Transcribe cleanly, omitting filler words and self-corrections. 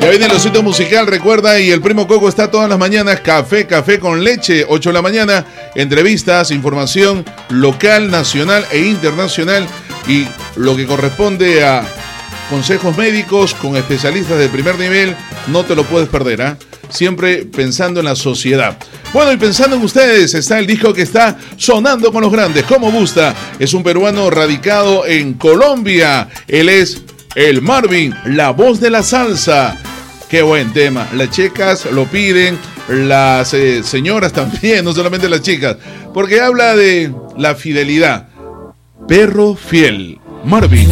Ya viene el osito musical, recuerda, y el Primo Coco está todas las mañanas, café con leche, 8 de la mañana, entrevistas, información local, nacional e internacional, y lo que corresponde a consejos médicos con especialistas de primer nivel, no te lo puedes perder, ¿ah? Siempre pensando en la sociedad. Bueno, y pensando en ustedes, está el disco que está sonando con los grandes, Como Gusta. Es un peruano radicado en Colombia. Él es el Marvin, la voz de la salsa. Qué buen tema. Las chicas lo piden, las señoras también, no solamente las chicas, porque habla de la fidelidad. Perro fiel, Marvin.